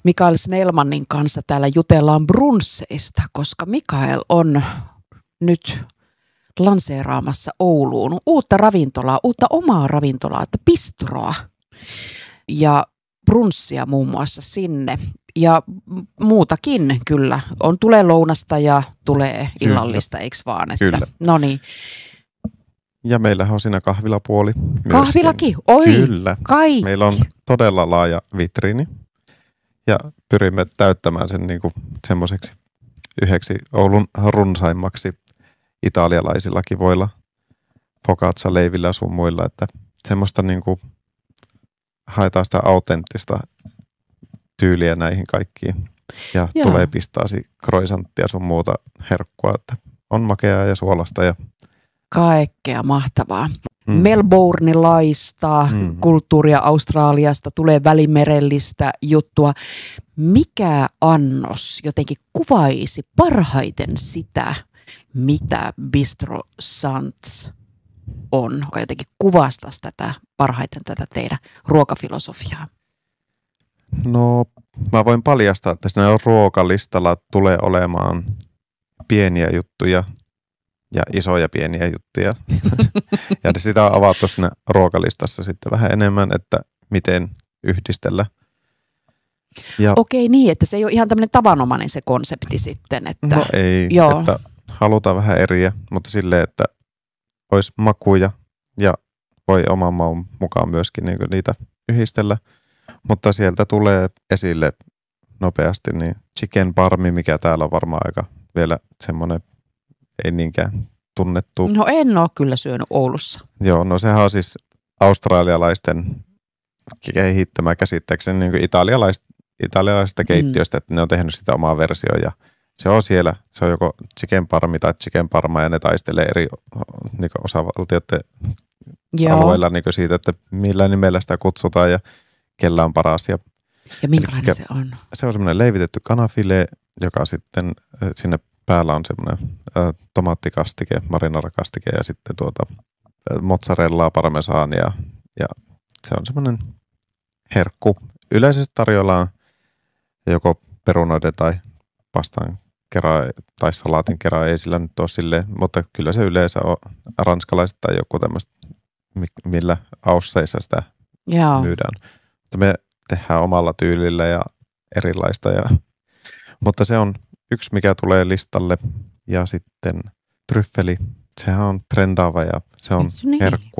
Mikael Snellmanin kanssa täällä jutellaan brunsseista, koska Mikael on nyt lanseeraamassa Ouluun uutta ravintolaa, uutta omaa ravintolaa, että bistroa ja brunssia muun muassa sinne. Ja muutakin kyllä. Tulee lounasta ja tulee illallista, eikö vaan? Että, kyllä. No niin. Ja meillähän on siinä kahvilapuoli myöskin. Kahvilakin? Oi, kyllä. Kaikki. Meillä on todella laaja vitriini ja pyrimme täyttämään sen niinku semmoiseksi yhdeksi Oulun runsaimmaksi italialaisilla kivoilla focaccia-leivillä ja sun muilla, että semmoista niinku haetaan sitä autenttista tyyliä näihin kaikkiin. Ja Joo. tulee pistaasi croissanttia sun muuta herkkua, että on makeaa ja suolasta ja Kaikkea mahtavaa. Melbournelaista kulttuuria Australiasta, tulee välimerellistä juttua. Mikä annos jotenkin kuvaisi parhaiten sitä, mitä Bistro Sans on? Joka jotenkin kuvastaisi parhaiten tätä teidän ruokafilosofiaa? No, mä voin paljastaa, että siinä ruokalistalla tulee olemaan pieniä juttuja ja isoja pieniä juttuja. Ja sitä on avattu siinä ruokalistassa sitten vähän enemmän, että miten yhdistellä. Ja Okei, niin, että se ei ole ihan tämmöinen tavanomainen se konsepti sitten. Että, no ei, joo. Että halutaan vähän eriä, mutta silleen, että olisi makuja ja voi oman maun mukaan myöskin niin niitä yhdistellä. Mutta sieltä tulee esille nopeasti niin chicken parmi, mikä täällä on varmaan aika vielä semmoinen ei niinkään tunnettu. No en ole kyllä syönyt Oulussa. Joo, no sehän on siis australialaisten kehittämä käsittääkseni niin kuin italialaisista keittiöistä, että ne on tehnyt sitä omaa versioa ja se on siellä, se on joko chicken parmi tai chicken parma ja ne taistelee eri niin kuin osavaltioiden alueilla niin kuin siitä, että millä nimellä sitä kutsutaan ja kellä on paras. Ja minkälainen se on? Se on semmoinen leivitetty kanafile, joka sitten sinne päällä on semmoinen tomaattikastike, marinarakastike ja sitten mozzarellaa, parmesaania ja se on semmoinen herkku. Yleisesti tarjoillaan joko perunoiden tai pastan kerran tai salaatin kerran, ei sillä nyt ole silleen, mutta kyllä se yleensä on ranskalaiset tai joku tämmöistä, millä ausseissa sitä myydään. Mutta me tehdään omalla tyylillä ja erilaista. Mutta se on yksi, mikä tulee listalle. Ja sitten tryffeli, sehän on trendaava ja se on herkkua.